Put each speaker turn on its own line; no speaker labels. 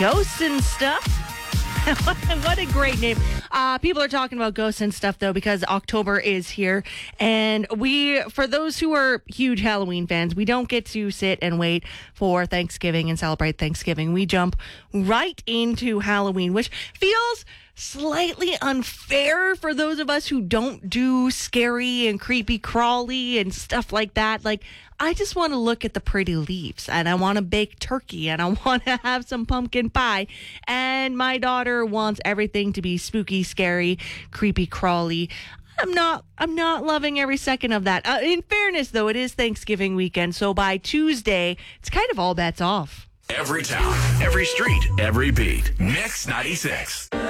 Ghosts and Stuff. What a great name. People are talking about ghosts and stuff, though, because October is here. And for those who are huge Halloween fans, we don't get to sit and wait for Thanksgiving and celebrate Thanksgiving. We jump right into Halloween, which feels slightly unfair for those of us who don't do scary and creepy crawly and stuff like that. Like, I just want to look at the pretty leaves, and I want to bake turkey, and I want to have some pumpkin pie. And my daughter wants everything to be spooky, scary, creepy crawly. I'm not loving every second of that. In fairness, though, it is Thanksgiving weekend, so by Tuesday, it's kind of all bets off.
Every town, every street, every beat. Mix 96.